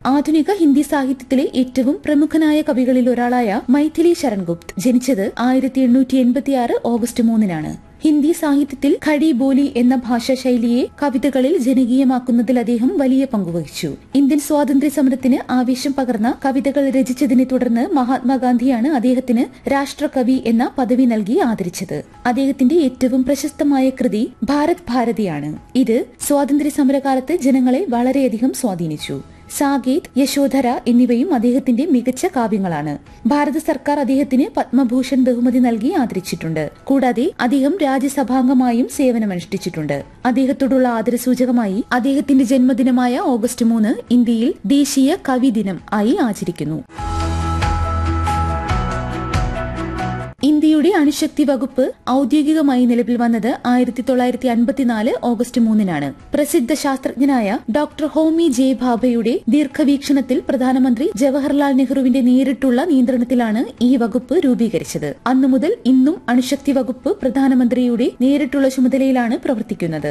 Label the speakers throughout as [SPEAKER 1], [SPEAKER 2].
[SPEAKER 1] ആധുനിക ഹിന്ദി സാഹിത്യത്തിലെ ഏറ്റവും പ്രമുഖനായ കവികളിൽ ഒരാളായ മൈഥിലി ശരൺ ഗുപ്ത് ജനിച്ചത് 1886 ഓഗസ്റ്റ് 3-നാണ്. ഹിന്ദി സാഹിത്യത്തിൽ ഖടി ബോലി എന്ന ഭാഷാശൈലിയെ കവിതകളിൽ ജനകീയമാക്കുന്നതിൽ അദ്ദേഹം വലിയ പങ്കുവഹിച്ചു. ഇന്ത്യൻ സ്വാതന്ത്ര്യ സമരത്തിന് ആവേശം പകർന്ന കവിതകൾ രചിച്ചതിനെ തുടർന്ന് മഹാത്മാഗാന്ധിയാണ് അദ്ദേഹത്തിന് രാഷ്ട്രകവി എന്ന പദവി നൽകി ആദരിച്ചത്. അദ്ദേഹത്തിന്റെ ഏറ്റവും പ്രശസ്തമായ കൃതി ഭാരത് ഭാരതിയാണ്. ഇത് സ്വാതന്ത്ര്യ സമരകാലത്ത് ജനങ്ങളെ വളരെയധികം സ്വാധീനിച്ചു. സാകേത്, യശോധര എന്നിവയും അദ്ദേഹത്തിന്റെ മികച്ച കാവ്യങ്ങളാണ്. ഭാരത സർക്കാർ അദ്ദേഹത്തിന് പത്മഭൂഷൺ ബഹുമതി നൽകി ആദരിച്ചിട്ടുണ്ട്. കൂടാതെ അദ്ദേഹം രാജ്യസഭാംഗമായും സേവനമനുഷ്ഠിച്ചിട്ടുണ്ട്. അദ്ദേഹത്തോടുള്ള ആദരസൂചകമായി അദ്ദേഹത്തിന്റെ ജന്മദിനമായ ഓഗസ്റ്റ് 3 ഇന്ത്യയിൽ ദേശീയ കവി ദിനം ആയി ആചരിക്കുന്നു. ഇന്ത്യയുടെ അണുശക്തി വകുപ്പ് ഔദ്യോഗികമായി നിലവിൽ വന്നത് 1954 ഓഗസ്റ്റ് 3-നാണ്. പ്രസിദ്ധ ശാസ്ത്രജ്ഞനായ ഡോക്ടർ ഹോമി ജെ ഭാഭയുടെ ദീർഘവീക്ഷണത്തിൽ പ്രധാനമന്ത്രി ജവഹർലാൽ നെഹ്റുവിന്റെ നേരിട്ടുള്ള നിയന്ത്രണത്തിലാണ് ഈ വകുപ്പ് രൂപീകരിച്ചത്. അന്നുമുതൽ ഇന്നും അണുശക്തി വകുപ്പ് പ്രധാനമന്ത്രിയുടെ നേരിട്ടുള്ള ചുമതലയിലാണ് പ്രവർത്തിക്കുന്നത്.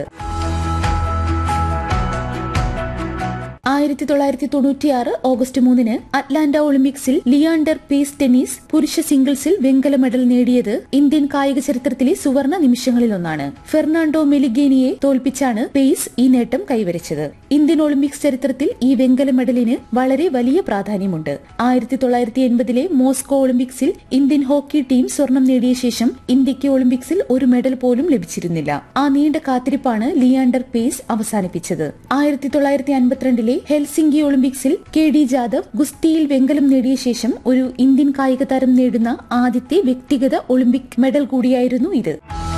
[SPEAKER 1] 1996 ഓഗസ്റ്റ് 3-ന് അറ്റ്ലാന്റ ഒളിമ്പിക്സിൽ ലിയാണ്ടർ പേസ് ടെന്നീസ് പുരുഷ സിംഗിൾസിൽ വെങ്കല മെഡൽ നേടിയത് ഇന്ത്യൻ കായിക ചരിത്രത്തിലെ സുവർണ നിമിഷങ്ങളിലൊന്നാണ്. ഫെർണാണ്ടോ മെലിഗേനിയെ തോൽപ്പിച്ചാണ് പേസ് ഈ നേട്ടം കൈവരിച്ചത്. ഇന്ത്യൻ ഒളിമ്പിക്സ് ചരിത്രത്തിൽ ഈ വെങ്കല മെഡലിന് വളരെ വലിയ പ്രാധാന്യമുണ്ട്. 1980-ലെ മോസ്കോ ഒളിമ്പിക്സിൽ ഇന്ത്യൻ ഹോക്കി ടീം സ്വർണം നേടിയ ശേഷം ഇന്ത്യയ്ക്ക് ഒളിമ്പിക്സിൽ ഒരു മെഡൽ പോലും ലഭിച്ചിരുന്നില്ല. ആ നീണ്ട കാത്തിരിപ്പാണ് ലിയാണ്ടർ പേസ് അവസാനിപ്പിച്ചത്. 1952-ലെ ഹെൽസിംകി ഒളിമ്പിക്സിൽ കെ.ഡി. ജാദവ് ഗുസ്തിയിൽ വെങ്കലം നേടിയ ശേഷം ഒരു ഇന്ത്യൻ കായിക താരം നേടുന്ന ആദ്യത്തെ വ്യക്തിഗത ഒളിമ്പിക് മെഡൽ കൂടിയായിരുന്നു ഇത്.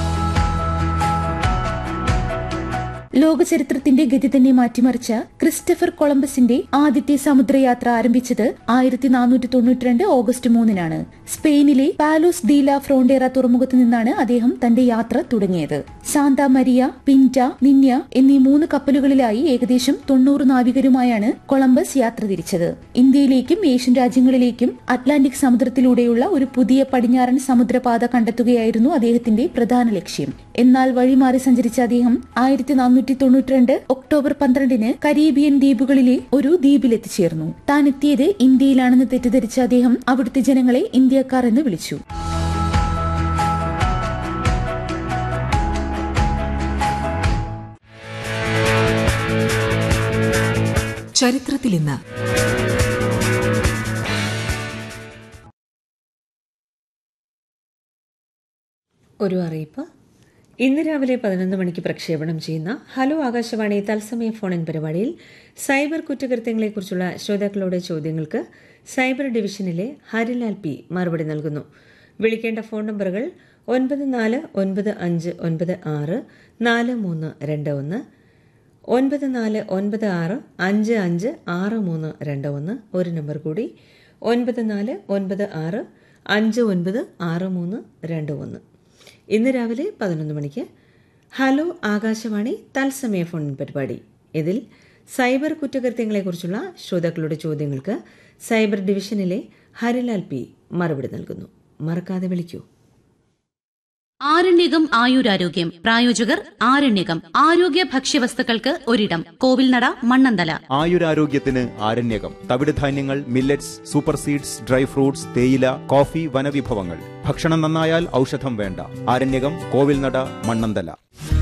[SPEAKER 1] ലോക ചരിത്രത്തിന്റെ ഗതി തന്നെ മാറ്റിമറിച്ച ക്രിസ്റ്റഫർ കൊളംബസിന്റെ ആദ്യത്തെ സമുദ്രയാത്ര ആരംഭിച്ചത് 1492 ഓഗസ്റ്റ് 3-നാണ്. സ്പെയിനിലെ പാലോസ് ഡി ലാ ഫ്രോണ്ടേറ തുറമുഖത്ത് നിന്നാണ് അദ്ദേഹം തന്റെ യാത്ര തുടങ്ങിയത്. സാന്താ മരിയ, പിന്റ, നിന്യ എന്നീ 3 കപ്പലുകളിലായി ഏകദേശം 90 നാവികരുമായാണ് കൊളംബസ് യാത്ര തിരിച്ചത്. ഇന്ത്യയിലേക്കും ഏഷ്യൻ രാജ്യങ്ങളിലേക്കും അറ്റ്ലാന്റിക് സമുദ്രത്തിലൂടെയുള്ള ഒരു പുതിയ പടിഞ്ഞാറൻ സമുദ്രപാത കണ്ടെത്തുകയായിരുന്നു അദ്ദേഹത്തിന്റെ പ്രധാന ലക്ഷ്യം. എന്നാൽ വഴിമാറി സഞ്ചരിച്ച അദ്ദേഹം 1492 ഒക്ടോബർ 12-ന് കരീബിയൻ ദ്വീപുകളിലെ ഒരു ദ്വീപിലെത്തിച്ചേർന്നു. താൻ എത്തിയത് ഇന്ത്യയിലാണെന്ന് തെറ്റിദ്ധരിച്ച അദ്ദേഹം അവിടുത്തെ ജനങ്ങളെ ഇന്ത്യക്കാർ എന്ന് വിളിച്ചു.
[SPEAKER 2] ചരിത്രത്തിൽ ഇന്ന്.
[SPEAKER 3] ഒരു അറിയിപ്പ്. ഇന്ന് രാവിലെ 11 മണിക്ക് പ്രക്ഷേപണം ചെയ്യുന്ന ഹലോ ആകാശവാണി തത്സമയ ഫോൺ-ഇൻ പരിപാടിയിൽ സൈബർ കുറ്റകൃത്യങ്ങളെക്കുറിച്ചുള്ള ശ്രോതാക്കളുടെ ചോദ്യങ്ങൾക്ക് സൈബർ ഡിവിഷനിലെ ഹരിലാൽ പി മറുപടി നൽകുന്നു. വിളിക്കേണ്ട ഫോൺ നമ്പറുകൾ 9496936321, 9496556321, ഒരു നമ്പർ കൂടി 9496596321. ഇന്ന് രാവിലെ 11 മണിക്ക് ഹലോ ആകാശവാണി തത്സമയ ഫോൺ പരിപാടി. ഇതിൽ സൈബർ കുറ്റകൃത്യങ്ങളെക്കുറിച്ചുള്ള ശ്രോതാക്കളുടെ ചോദ്യങ്ങൾക്ക് സൈബർ ഡിവിഷനിലെ ഹരിലാൽ പി മറുപടി നൽകുന്നു. മറക്കാതെ വിളിക്കൂ.
[SPEAKER 4] ആരണ്യകം ആയുരാരോഗ്യം പ്രായോജകർ ആരണ്യകം ആരോഗ്യ ഭക്ഷ്യവസ്തുക്കൾക്ക് ഒരിടം Kovilnada Mannanthala.
[SPEAKER 5] ആയുരാരോഗ്യത്തിന് Aryanayakam തവിടുധാന്യങ്ങൾ, millets, super seeds, dry fruits, തേയില, കോഫി, വനവിഭവങ്ങൾ. ഭക്ഷണം നന്നായാൽ ഔഷധം വേണ്ട. ആരണ്യകം, കോവിൽനട, മണ്ണന്തല.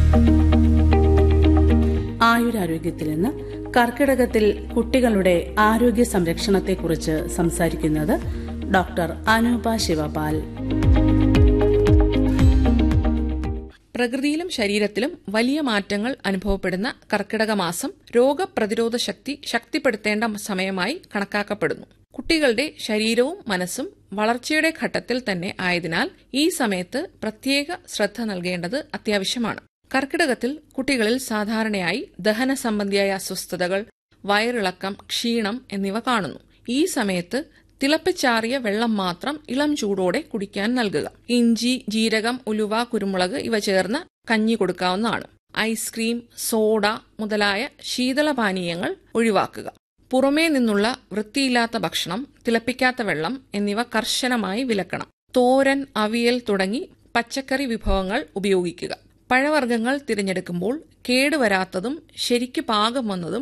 [SPEAKER 6] ആയുരാരോഗ്യത്തിൽ നിന്ന് കർക്കിടകത്തിൽ കുട്ടികളുടെ ആരോഗ്യ സംരക്ഷണത്തെക്കുറിച്ച് സംസാരിക്കുന്നത് ഡോക്ടർ അനൂപ ശിവപാൽ.
[SPEAKER 7] പ്രകൃതിയിലും ശരീരത്തിലും വലിയ മാറ്റങ്ങൾ അനുഭവപ്പെടുന്ന കർക്കിടക മാസം രോഗപ്രതിരോധ ശക്തി ശക്തിപ്പെടുത്തേണ്ട സമയമായി കണക്കാക്കപ്പെടുന്നു. കുട്ടികളുടെ ശരീരവും മനസ്സും വളർച്ചയുടെ ഘട്ടത്തിൽ തന്നെ ആയതിനാൽ ഈ സമയത്ത് പ്രത്യേക ശ്രദ്ധ നൽകേണ്ടത് അത്യാവശ്യമാണ്. കർക്കിടകത്തിൽ കുട്ടികളിൽ സാധാരണയായി ദഹന സംബന്ധിയായ അസ്വസ്ഥതകൾ, വയറിളക്കം, ക്ഷീണം എന്നിവ കാണുന്നു. ഈ സമയത്ത് തിളപ്പിച്ചാറിയ വെള്ളം മാത്രം ഇളം ചൂടോടെ കുടിക്കാൻ നൽകുക. ഇഞ്ചി, ജീരകം, ഉലുവ, കുരുമുളക് ഇവ ചേർന്ന് കഞ്ഞി കൊടുക്കാവുന്നതാണ്. ഐസ്ക്രീം, സോഡ മുതലായ ശീതളപാനീയങ്ങൾ ഒഴിവാക്കുക. പുറമേ നിന്നുള്ള വൃത്തിയില്ലാത്ത ഭക്ഷണം, തിളപ്പിക്കാത്ത വെള്ളം എന്നിവ കർശനമായി വിലക്കണം. തോരൻ, അവിയൽ തുടങ്ങി പച്ചക്കറി വിഭവങ്ങൾ ഉപയോഗിക്കുക. പഴവർഗ്ഗങ്ങൾ തിരഞ്ഞെടുക്കുമ്പോൾ കേടുവരാത്തതും ശരിക്കു പാകം വന്നതും